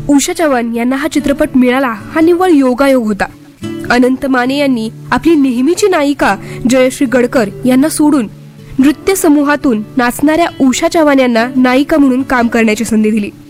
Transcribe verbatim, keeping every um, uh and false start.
उषा चव्हाण यांना हा चित्रपट मिळाला हा निव्वळ योगायोग होता. अनंत माने यांनी आपली नेहमीची नायिका जयश्री गडकर यांना सोडून नृत्य समूहातून नाचणाऱ्या उषा चव्हाण यांना नायिका म्हणून काम करण्याची संधी दिली.